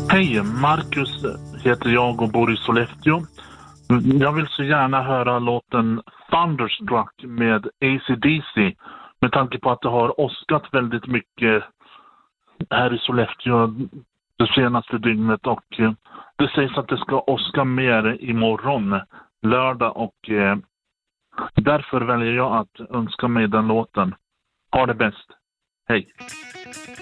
Hej, Marcus heter jag och bor i Sollefteå. Jag vill så gärna höra låten Thunderstruck med AC/DC med tanke på att det har åskat väldigt mycket här i Sollefteå det senaste dygnet och det sägs att det ska åska mer imorgon, lördag och därför väljer jag att önska mig den låten. Ha det bäst. Hej!